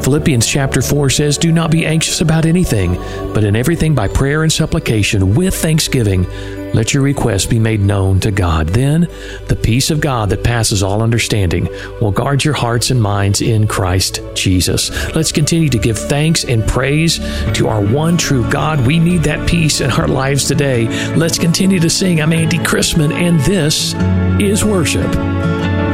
Philippians chapter 4 says, "Do not be anxious about anything, but in everything by prayer and supplication with thanksgiving, let your requests be made known to God. Then the peace of God that passes all understanding will guard your hearts and minds in Christ Jesus." Let's continue to give thanks and praise to our one true God. We need that peace in our lives today. Let's continue to sing. I'm Andy Chrisman, and this is worship.